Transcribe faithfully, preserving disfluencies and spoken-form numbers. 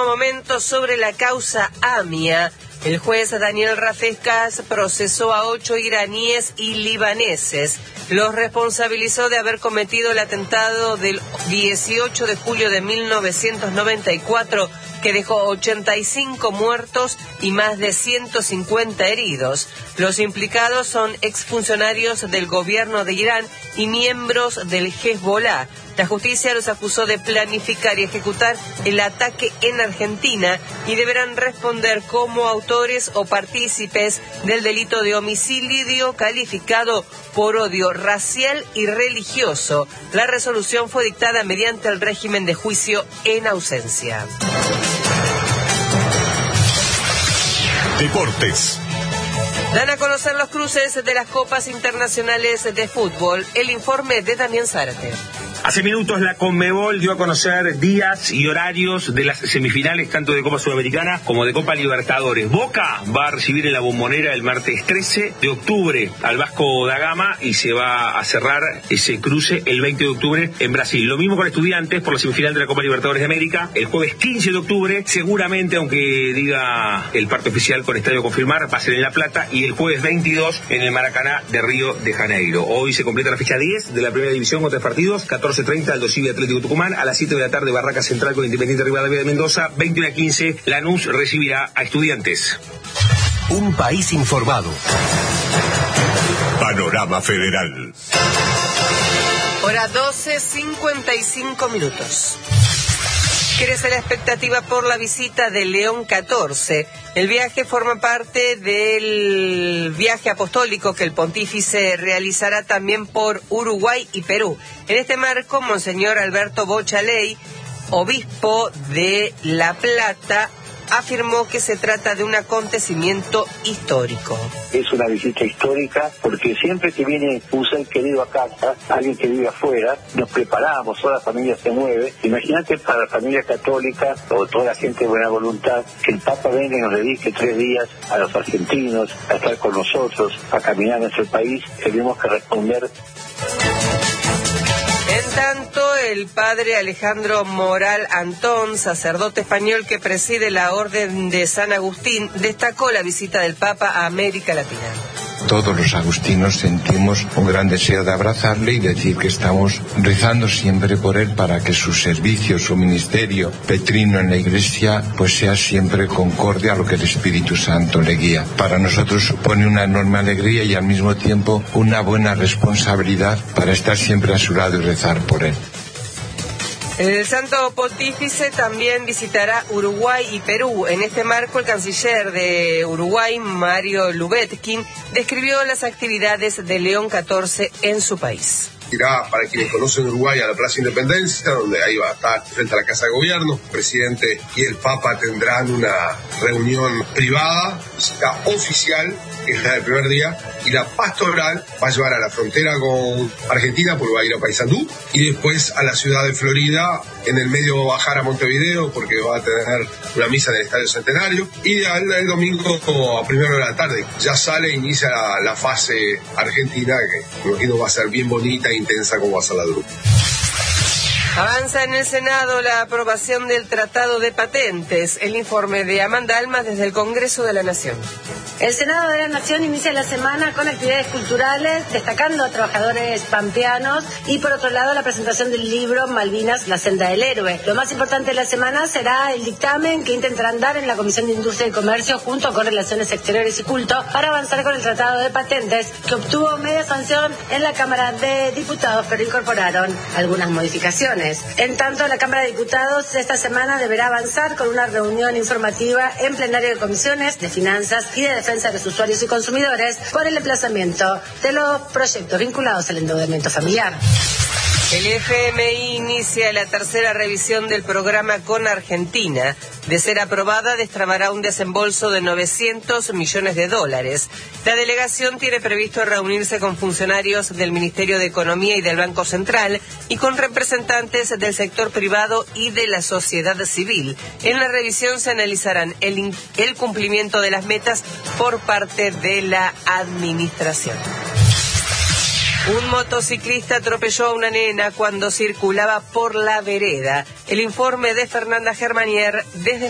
último momento, sobre la causa AMIA, el juez Daniel Rafecas procesó a ocho iraníes y libaneses. Los responsabilizó de haber cometido el atentado del dieciocho de julio de mil novecientos noventa y cuatro, que dejó ochenta y cinco muertos y más de ciento cincuenta heridos. Los implicados son exfuncionarios del gobierno de Irán y miembros del Hezbollah. La justicia los acusó de planificar y ejecutar el ataque en Argentina y deberán responder como autores o partícipes del delito de homicidio calificado por odio racial y religioso. La resolución fue dictada mediante el régimen de juicio en ausencia. Deportes. Dan a conocer los cruces de las copas internacionales de fútbol. El informe de Damián Zárate. Hace minutos la Conmebol dio a conocer días y horarios de las semifinales tanto de Copa Sudamericana como de Copa Libertadores. Boca va a recibir en la Bombonera el martes trece de octubre al Vasco da Gama y se va a cerrar ese cruce el veinte de octubre en Brasil. Lo mismo con Estudiantes por la semifinal de la Copa Libertadores de América. El jueves quince de octubre, seguramente, aunque diga el parte oficial con estadio a confirmar, va a ser en La Plata, y el jueves veintidós en el Maracaná de Río de Janeiro. Hoy se completa la fecha diez de la primera división con tres partidos. catorce treinta Aldo Civi Atlético Tucumán, a las siete de la tarde Barraca Central con Independiente Rivadavia de Mendoza, veintiuno a quince Lanús recibirá a Estudiantes. Un país informado. Panorama Federal. Hora doce, cincuenta y cinco minutos. Crece la expectativa por la visita de León catorce. El viaje forma parte del viaje apostólico que el pontífice realizará también por Uruguay y Perú. En este marco, Monseñor Alberto Bochaley, obispo de La Plata, afirmó que se trata de un acontecimiento histórico. Es una visita histórica porque siempre que viene un ser querido a casa, alguien que vive afuera, nos preparamos, toda la familia se mueve. Imagínate para la familia católica o toda la gente de buena voluntad que el Papa venga y nos dedique tres días a los argentinos, a estar con nosotros, a caminar en nuestro país. Tenemos que responder. En tanto, el padre Alejandro Moral Antón, sacerdote español que preside la Orden de San Agustín, destacó la visita del Papa a América Latina. Todos los agustinos sentimos un gran deseo de abrazarle y decir que estamos rezando siempre por él para que su servicio, su ministerio petrino en la Iglesia, pues sea siempre concorde a lo que el Espíritu Santo le guía. Para nosotros supone una enorme alegría y al mismo tiempo una buena responsabilidad para estar siempre a su lado y rezar por él. El Santo Pontífice también visitará Uruguay y Perú. En este marco, el canciller de Uruguay, Mario Lubetkin, describió las actividades de León catorce en su país. Irá, para quienes conocen Uruguay, a la Plaza Independencia, donde ahí va a estar frente a la Casa de Gobierno. El presidente y el Papa tendrán una reunión privada, visita oficial, que es la del primer día, y la pastoral va a llevar a la frontera con Argentina, porque va a ir a Paysandú, y después a la ciudad de Florida, en el medio bajar a Montevideo, porque va a tener una misa en el Estadio Centenario, y el, el domingo a primero de la tarde ya sale e inicia la, la fase argentina, que me imagino va a ser bien bonita e intensa como va a ser la Drupa. Avanza en el Senado la aprobación del Tratado de Patentes. El informe de Amanda Almas desde el Congreso de la Nación. El Senado de la Nación inicia la semana con actividades culturales, destacando a trabajadores pampeanos y, por otro lado, la presentación del libro Malvinas, la senda del héroe. Lo más importante de la semana será el dictamen que intentarán dar en la Comisión de Industria y Comercio junto con Relaciones Exteriores y Culto para avanzar con el Tratado de Patentes, que obtuvo media sanción en la Cámara de Diputados, pero incorporaron algunas modificaciones. En tanto, la Cámara de Diputados esta semana deberá avanzar con una reunión informativa en plenario de comisiones de Finanzas y de Defensa de los usuarios y consumidores por el emplazamiento de los proyectos vinculados al endeudamiento familiar. El F M I inicia la tercera revisión del programa con Argentina. De ser aprobada, destrabará un desembolso de novecientos millones de dólares. La delegación tiene previsto reunirse con funcionarios del Ministerio de Economía y del Banco Central y con representantes del sector privado y de la sociedad civil. En la revisión se analizarán el, el cumplimiento de las metas por parte de la administración. Un motociclista atropelló a una nena cuando circulaba por la vereda. El informe de Fernanda Germanier desde